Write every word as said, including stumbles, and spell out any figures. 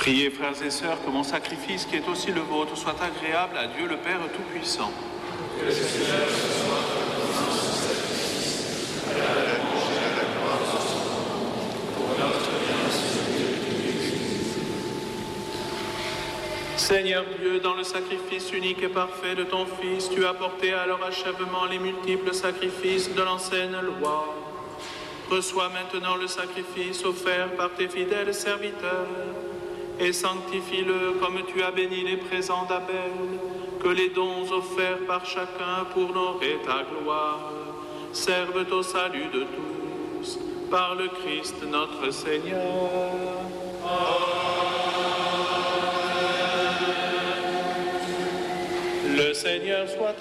Priez, frères et sœurs, que mon sacrifice, qui est aussi le vôtre, soit agréable à Dieu le Père Tout-Puissant. Que le Seigneur ce soit dans ce sacrifice, à la louange et à la gloire, pour notre bien et Seigneur Dieu, dans le sacrifice unique et parfait de ton Fils, tu as porté à leur achèvement les multiples sacrifices de l'ancienne loi. Reçois maintenant le sacrifice offert par tes fidèles serviteurs et sanctifie-le comme tu as béni les présents d'Abel, que les dons offerts par chacun pour honorer ta gloire servent au salut de tous, par le Christ notre Seigneur. Amen. Le Seigneur soit